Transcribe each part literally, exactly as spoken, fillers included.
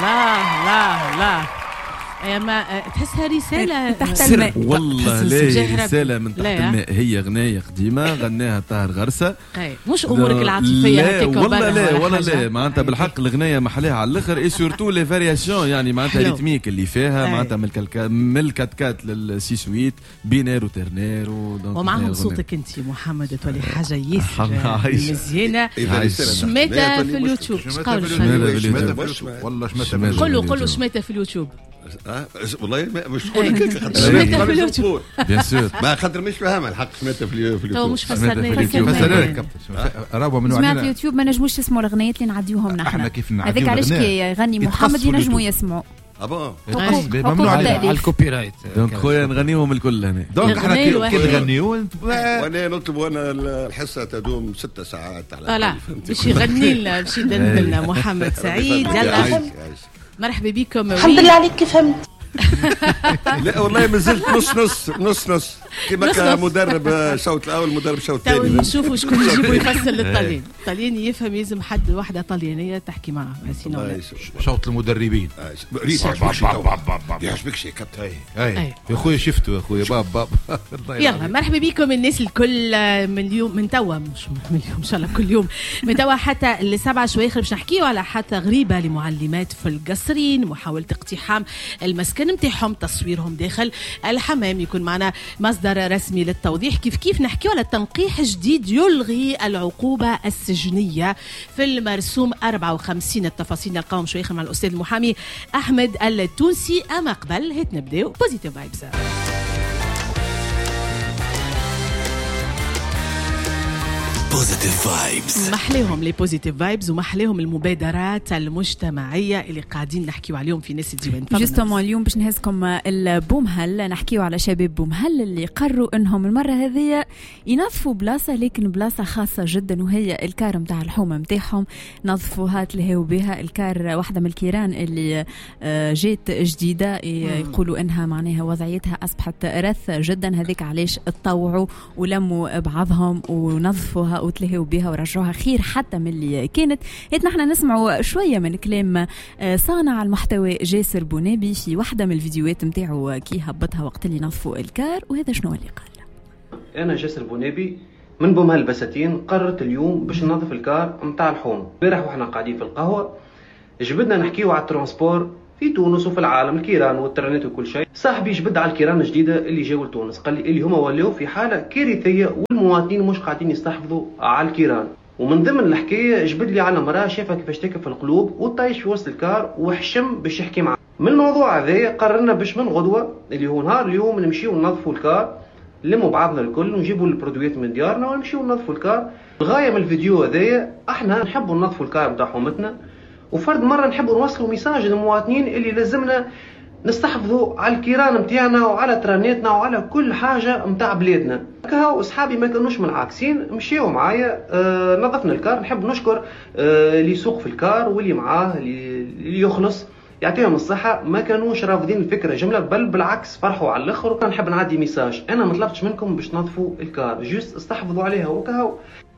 لا لا لا يا ما تحسها رسالة تحت الماء والله لا رسالة من تحت الماء. هي غناية قديمة غناها طاهر غرسة مش أمورك العاطفية هكاك والله لا والله لا معناتها بالحق الغناية محلها على الآخر اي سورتو لي فارياسيون يعني معناتها ريتميك اللي فيها معناتها من الكاتكات للسيسويت بينير وترنير ومعهم صوتك أنت محمد تولي حاجة ياسر مزيانة. شماتة في اليوتيوب والله شماتة قولوا قولوا شماتة في اليوتيوب والله مش تقول هيك خاطر بيان سور ما خاطر مش فاهمها الحق سمعتها في اليوتيوب تو مش فسرنا فسرنا رابو من سمعت اليوتيوب ما نجموش نسمعوا الاغنيات اللي نعديوهم نحن هذاك علاش كي يغني محمد ينجموا يسمعوا ابا ممنوع على الكوبي رايت دونك خويا نغنيهم الكل هنا دونك احنا كي نغنيو وانا نطلب وانا الحصه تدوم ست ساعات على لا باش يغني لنا باش يدندن لنا محمد سعيد يلا مرحبا بكم. الحمد لله عليك كيف فهمت. لا والله ما زلت نص نص نص نص كما مدرب شوط الاول مدرب شوط الثاني. تو نشوفوا شكون يجيبوا يفسر للطليان. الطليان يفهم يلزم حد واحده طليانيه تحكي معاه سينو شوط المدربين. يعجبك شيء كابتن اي يا خويا شفتوا يا خويا باب باب. يلا مرحبا بكم الناس الكل من اليوم من توا مش من اليوم ان شاء الله كل يوم من توا حتى السبعة شويخر باش نحكيو على حتى غريبه لمعلمات في القصرين محاوله اقتحام المسكن نتاعهم تصويرهم داخل الحمام. يكون معنا مصدر رسمي للتوضيح كيف كيف نحكيو على تنقيح جديد يلغي العقوبة السجنية في المرسوم أربعة وخمسين. التفاصيل نلقاهم شويخ مع الأستاذ المحامي أحمد التونسي. أما قبل هيت نبداو بوزيتيف فايبس. بوزيتيف فايبس محليهم لي بوزيتيف فايبس ومحليهم المبادرات المجتمعيه اللي قاعدين نحكيو عليهم في ناس الديوان. جوستومون اليوم باش نهزكم البومهل نحكيو على شباب بومهل اللي قرروا انهم المره هذه ينظفوا بلاصه لكن بلاصه خاصه جدا وهي الكار نتاع الحومه نتاعهم نظفوها تلهيو بها. الكار واحده من الكيران اللي جات جديده يقولوا انها معناها وضعيتها اصبحت رث جدا. هذيك علاش تطوعوا ولموا بعضهم ونظفوها وتلهيوا بها ورجعوها خير حتى من اللي كانت. هيت نحن نسمعوا شويه من كلام صانع المحتوى جاسر بونابي في واحده من الفيديوهات نتاعو كي هبطها وقت اللي نظفوا الكار وهذا شنو اللي قال. انا جاسر بونابي من بومهل بساتين قررت اليوم باش ننظف الكار نتاع الحوم. امبارح واحنا قاعدين في القهوه جبدنا نحكيو على الترانسبور في تونس وفي العالم الكيران والترنت وكل شيء. صاحبي جبد على الكيران الجديده اللي جاوا لتونس قال لي اللي هما ولاو في حاله كارثيه والمواطنين مش قاعدين يستحفظوا على الكيران. ومن ضمن الحكايه جبد لي على مراه شافها كيفاش تكف القلوب وطايش في وسط الكار وحشم باش يحكي معاه. من الموضوع هذا قررنا باش من غدوه اللي هو نهار اليوم نمشيو ننظفوا الكار نلموا بعضنا الكل ونجيبوا البرودويات من ديارنا ونمشيو ننظفوا الكار. الغايه من الفيديو هذايا احنا نحبوا ننظفوا الكار نتاع حومتنا وفرد مرة نحبوا نوصلوا ميساج للمواطنين اللي لازمنا نستحفظوا على الكيران متاعنا وعلى ترانيتنا وعلى كل حاجة متاع بلادنا. كهو أصحابي ما كانوش من العاكسين مشيوا معايا آه نظفنا الكار. نحب نشكر آه اللي يسوق في الكار واللي معاه اللي يخلص يعطيهم الصحة. ما كانوش رافضين الفكرة جملة بل بالعكس فرحوا على الآخر. وكان نحب نعدي ميساج أنا ما طلبتش منكم باش تنظفوا الكار جوست استحفظوا عليها وكهو.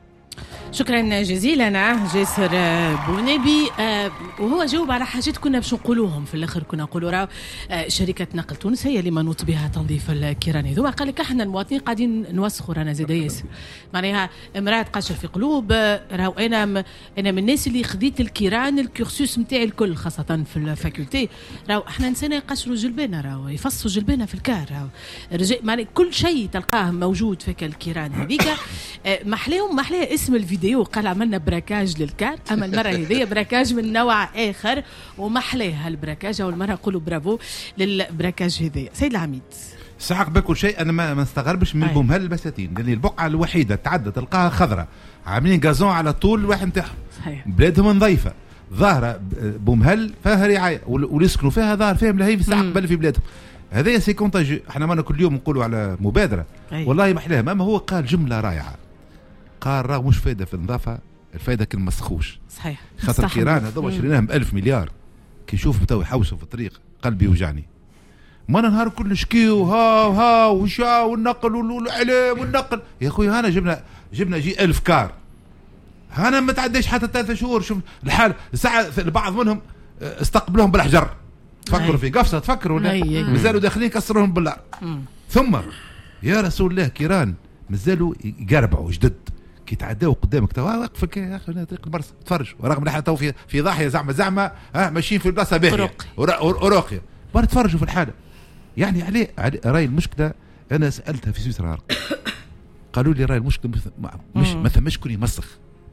شكرا جزيلا جاسر بونابي. آه وهو جاوب على حاجات كنا باش نقولوهم في الاخر. كنا نقولوا راه آه شركه نقل تونس هي اللي منوط بها تنظيف الكيران هذوما. قال لك احنا المواطنين قاعدين نوسخوا رانا زاد ياسر معناها امراه قاشر في قلوب. راهو انا م... انا من الناس اللي خديت الكيران الكورسوس نتاعي الكل خاصه في الفاكولتي. راهو احنا نسينا يقشروا جلبانه راهو يفصوا جلبانه في الكار. راهو رجع معناها كل شيء تلقاه موجود في الكيران هذيك. آه محلاهم محلاها اسم الفيديو قال عملنا براكاج للكار. اما المره هذه براكاج من نوع اخر ومحلاها البراكاج. اول مره نقولوا برافو للبراكاج هذا. سيد العميد ساعة بكل شيء انا ما نستغربش من بومهل البساتين لان البقعه الوحيده تعدى تلقاها خضراء عاملين غازون على طول الواحد نتاعهم بلادهم نظيفه ظاهره بومهل فيها رعايه واللي يسكنوا فيها ظاهر فيهم لهي في ساعه قبل في بلادهم. هذا سي كونتاجي. احنا مانا كل يوم نقولوا على مبادره أي. والله محلاهم. اما هو قال جمله رائعه قال راه مش فايده في النظافه الفايده كل مسخوش صحيح خاطر الكيران هذوما شريناهم بألف مليار كي نشوف تو يحوسوا في الطريق قلبي يوجعني. ما انا نهار كل نشكيو ها ها وشا والنقل والاعلام والنقل. يا خويا هنا جبنا جبنا جي ألف كار هنا ما تعديش حتى ثلاثة شهور. شوف الحال ساعه البعض منهم استقبلوهم بالحجر، تفكروا في قفصه تفكروا لا مازالوا داخلين كسروهم بالنار. ثم يا رسول الله كيران مازالوا يقربعوا جدد كي تعداو قدامك توا وقفك يا اخي طريق المرسى تفرج، ورغم احنا تو في في ضاحيه زعما زعما ها ماشيين في البلاصه باهيه اوروقيا بار تفرجوا في الحاله. يعني عليه, عليه راي المشكله انا سالتها في سويسرا قالوا لي راي المشكله مش ما ثماش كل يمسخ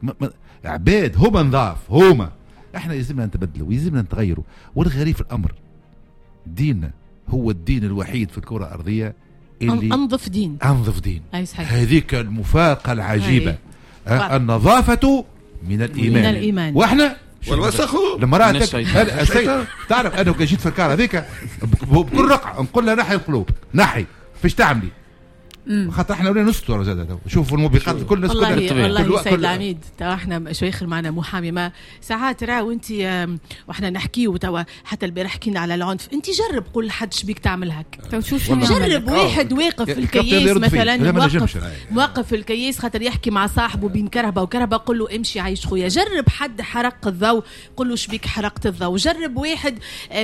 عباد هما نضاف هما احنا يلزمنا نتبدلوا ويلزمنا نتغيروا. والغريب في الامر ديننا هو الدين الوحيد في الكره الارضيه اللي انظف دين انظف دين. هذيك المفارقه العجيبه أه النظافه من الايمان, من الإيمان. واحنا والوسخ لما رأيتك السيد تعرف انا كي جيت في الكار هذيك بكل رقعه نقول لها نحي القلوب نحي فاش تعملي خاطر احنا ولا نستر زاد شوفوا الموبقات الكل نسكت. والله والله سيد العميد توا احنا شويخر معنا محامي ما ساعات راه وانت واحنا نحكيو توا حتى البارح حكينا على العنف انت جرب قول لحد شبيك تعمل هك جرب واحد واقف في الكياس مثلا واقف واقف في الكياس خاطر يحكي مع صاحبه بين كرهبه وكرهبه قول له امشي عايش خويا. جرب حد حرق الضوء قول له شبيك حرقت الضوء. جرب واحد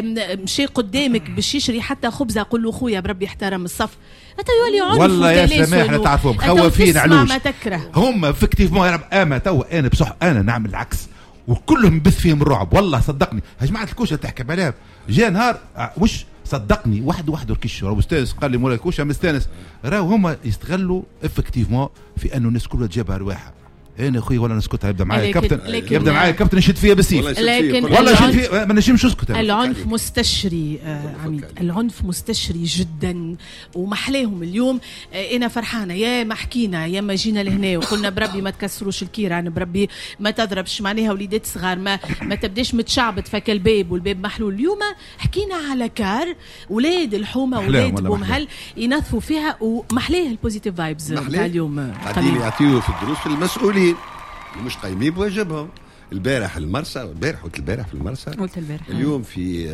مشي قدامك باش يشري حتى خبزه قول له خويا بربي احترم الصف حتى يولي عنف. والله يا سماح تعرفهم خوافين علوش ما هم فيكتيفمون يا رب اما تو انا بصح انا نعمل العكس وكلهم بث فيهم الرعب. والله صدقني يا جماعه الكوشه تحكي عليها جاء نهار وش صدقني واحد واحد ركش راه استاذ قال لي مولاي الكوشه مستانس راهو هم يستغلوا افكتيفمون في انه الناس كلها تجيبها رواحها. انا اخوي ولا نسكت يبدا معايا الكابتن يبدا معايا الكابتن يشد فيا بالسيف لكن والله يشد فيا ما نجمش نسكت. العنف مستشري آه عميد العنف مستشري جدا ومحلاهم اليوم. آه انا فرحانه يا ما حكينا يا ما جينا لهنا وقلنا بربي ما تكسروش الكيران بربي ما تضربش معناها وليدات صغار ما ما تبداش متشعبط فك الباب والباب محلول. اليوم حكينا على كار ولاد الحومه ولاد بومهل ينظفوا فيها ومحلاه البوزيتيف فايبز تاع اليوم قاعدين يعطيو في الدروس في المسؤولين مش قايمين بواجبهم. البارح المرسى البارح قلت البارح في المرسى قلت البارح اليوم في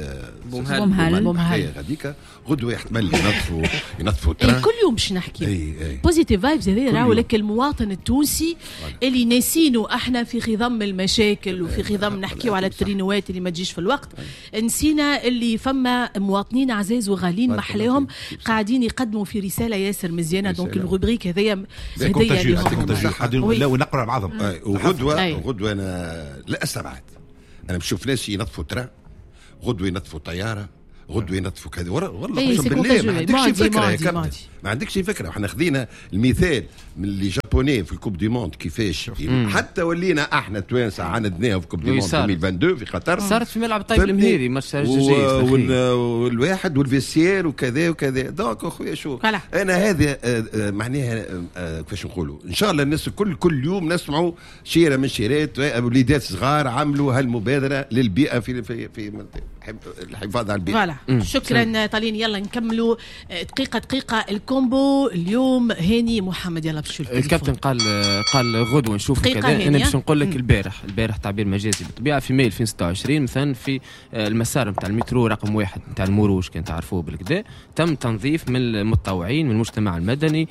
بومهل بومهل غاديكا غدوه يحتمل ينظفوا ينظفوا التران كل يوم باش نحكي بوزيتيف فايبز هذه راهو لك المواطن التونسي اللي ناسينه احنا في خضم المشاكل وفي خضم نحكيو على الترينوات اللي ما تجيش في الوقت. نسينا اللي فما مواطنين عزاز وغالين محلاهم قاعدين يقدموا في رساله ياسر مزيانه. دونك الروبريك هذيا هديه لهم لا ونقرا بعضهم. وغدوه غدوه انا لا استبعد انا بشوف ناس ينظفوا ترى غدوه ينظفوا طياره غدوه ينظفوا كذا والله قسم بالله ما عندكش فكره يا كابتن ما عندكش فكره. احنا خذينا المثال من اللي جابوني في الكوب دي موند كيفاش حتى ولينا احنا توانسه عاندناها في كوب دي موند ألفين واثنين في قطر صارت في ملعب طيب المهيري ماتش الجزائر والواحد والفيسير وكذا وكذا. دونك اخويا شو انا هذا معناها كيفاش نقولوا ان شاء الله الناس الكل كل يوم نسمعوا شيره من شيرات وليدات صغار عملوا هالمبادره للبيئه في في في الحفاظ على البيئه. شكرا طالين. يلا نكملوا دقيقه دقيقه الكومبو اليوم. هاني محمد يلا باش الكابتن قال قال غدوه نشوف كذا. انا باش نقول لك البارح البارح تعبير مجازي بالطبيعه في ماي ألفين وستة وعشرين مثلا في المسار نتاع المترو رقم واحد نتاع المروج كان تعرفوه بالكدا تم تنظيف من المتطوعين من المجتمع المدني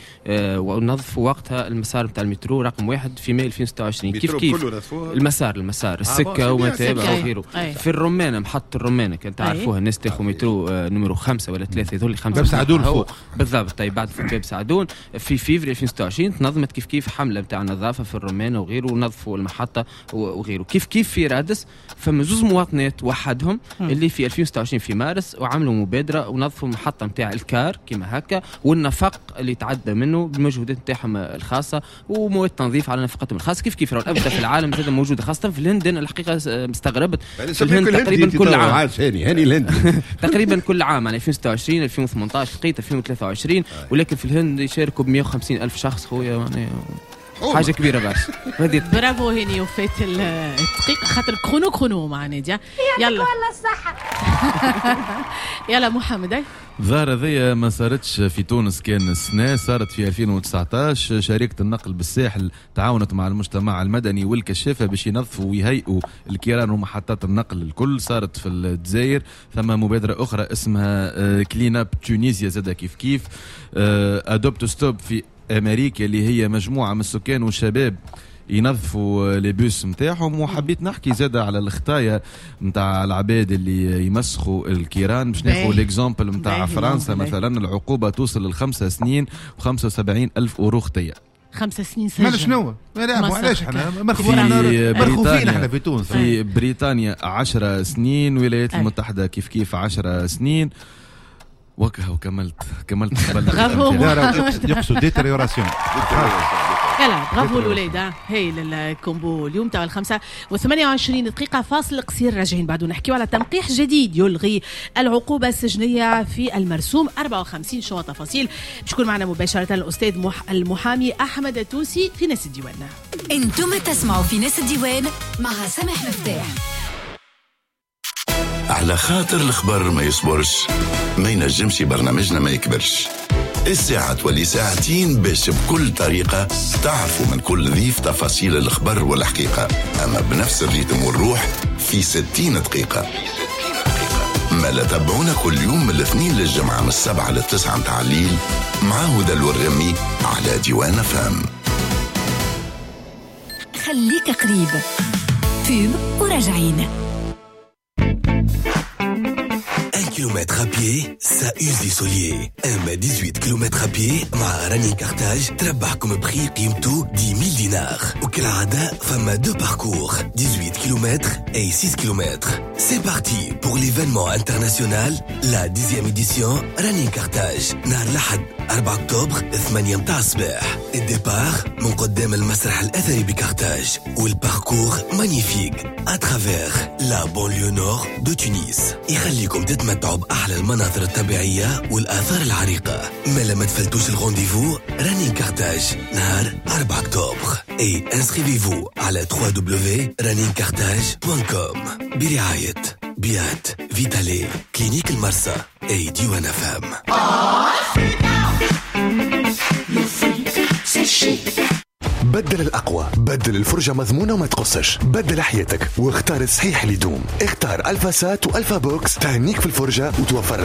ونظفوا وقتها المسار نتاع المترو رقم واحد في ماي ألفين وستة وعشرين. كيف كيف المسار المسار السكه وما تابع وغيره. في الرمانه محطه الرمانه كان تعرفوها الناس تاخذ مترو نمرو خمسة ولا ثلاثة يظل خمسة باب سعدون فوق بالضبط. طيب بعد في باب سعدون في فيفري ألفين وستة وعشرين تنظمت كيف كيف حمله نتاع النظافه في الرمانه وغيره ونظفوا المحطه وغيره. كيف كيف في رادس فما زوز مواطنات وحدهم اللي في ألفين وستة وعشرين في مارس وعملوا مبادره ونظفوا المحطه نتاع الكار كما هكا والنفق اللي تعدى منه بالمجهودات نتاعهم الخاصه ومواد تنظيف على نفقتهم الخاصه. كيف كيف الابدا في العالم زاد موجوده خاصه في الهند. انا الحقيقه استغربت في الهند تقريبا كل عام هاني الهند تقريبا كل عام يعني ألفين وستة وعشرين ألفين وثمانية عشر لقيت ألفين وثلاثة وعشرين ولكن في الهند يشاركوا ب مئة وخمسين ألف شخص خويا يعني حاجه كبيره برشا. برافو هاني وفات الدقيقه خاطر كرونو كرونو مع ناديه. يلا الصحه يلا محمد. الظاهرة ذي ما صارتش في تونس كان السنة صارت في ألفين وتسعة عشر. شركة النقل بالساحل تعاونت مع المجتمع المدني والكشافة باش ينظفوا ويهيئوا الكيران ومحطات النقل الكل. صارت في الجزائر ثم مبادرة أخرى اسمها كلين اب تونيزيا زادا كيف كيف. أدوبت ستوب في أمريكا اللي هي مجموعة من السكان والشباب ينظفوا لي بوس نتاعهم. وحبيت نحكي زاده على الخطايا نتاع العباد اللي يمسخوا الكيران. باش ناخذ ليكزامبل نتاع فرنسا مثلا، العقوبه توصل لخمسة سنين وخمسة وسبعين ألف اورو خطيه. خمس سنين سجن. مال شنو؟ لا علاش احنا مرخوفين احنا في تونس. في بريطانيا عشر سنين، الولايات المتحدة كيف كيف عشر سنين. وكها وكملت كملت قبل يقصد ديتريوراسيون. يلا برافو الولاد. هاي للكومبو اليوم تاع الخمسة وثمانية وعشرين دقيقة فاصل قصير. راجعين بعد نحكيو على تنقيح جديد يلغي العقوبة السجنية في المرسوم أربعة وخمسين. شو تفاصيل باش يكون معنا مباشرة الأستاذ مح... المحامي أحمد التوسي في ناس الديوان. انتم تسمعوا في ناس الديوان مع سامح مفتاح. على خاطر الخبر ما يصبرش، ما ينجمش برنامجنا ما يكبرش. الساعة تولي ساعتين باش بكل طريقة تعرفوا من كل ضيف تفاصيل الخبر والحقيقة، أما بنفس الريتم والروح في ستين دقيقة. ما لا تابعونا كل يوم من الاثنين للجمعة من السبعة للتسعة متاع الليل مع هدى الورمي على ديوان فام. خليك قريب فيب وراجعين. kilomètre à pied, ça use du solier. أما dix-huit kilomètres à pied مع راني كارتاج تربحكم بخي قيمته dix mille dinars. وكالعادة فما deux parcours, dix-huit kilomètres et six kilomètres. C'est parti pour l'événement international, la dixième édition راني كارتاج. نهار الأحد أربعة أكتوبر ثمانية متاع الصباح. الديبار من قدام المسرح الأثري بكارتاج. والباركور مانيفيك à travers la banlieue nord de Tunis. يخليكم تتمتعوا بأحلى المناظر الطبيعية والآثار العريقة. ما لما تفلتوش الغونديفو رانين كارتاج نهار أربعة أكتوبر. اي انسcrivez-vous على دبليو دبليو دبليو دوت رانين كارتاج دوت كوم برعاية بيات فيتالي كلينيك المرسى اي ديوان فام. بدل الأقوى، بدل الفرجة مضمونة وما تقصش، بدل حياتك واختار الصحيح اللي يدوم. اختار ألفا سات وألفا بوكس تهنيك في الفرجة وتوفر